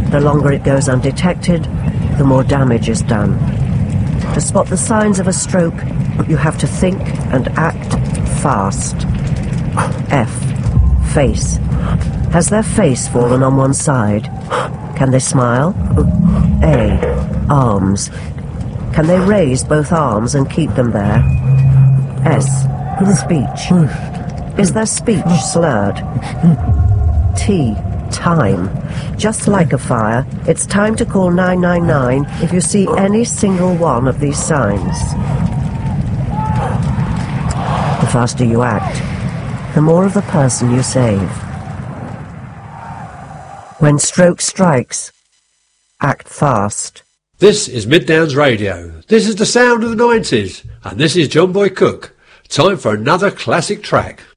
The longer it goes undetected, the more damage is done. To spot the signs of a stroke, you have to think and act fast. F. Face. Has their face fallen on one side? Can they smile? A. Arms. Can they raise both arms and keep them there? S. Speech. Is their speech slurred? T. Time. Just like a fire, it's time to call 999 if you see any single one of these signs. The faster you act, the more of the person you save. When stroke strikes, act fast. This is Mid Downs Radio. This is the sound of the 90s, and this is John Boy Cook. Time for another classic track.